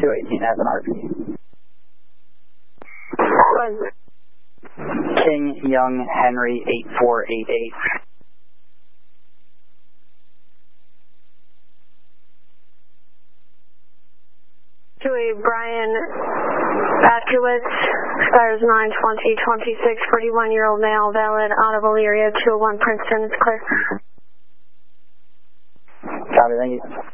218 as an RP. King Young Henry 8488. To a Brian Batkowitz, expires 9/20/26, 41-year-old male, valid, audible area 201 Princeton, it's clear. Copy, thank you.